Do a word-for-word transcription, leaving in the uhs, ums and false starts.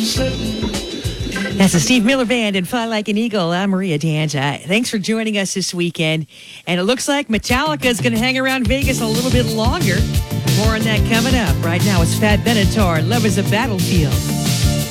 That's the Steve Miller Band and Fly Like an Eagle. I'm Maria D'Anta. Thanks for joining us this weekend. And it looks like Metallica is going to hang around Vegas a little bit longer. More on that coming up. Right now, it's Pat Benatar. Love is a Battlefield.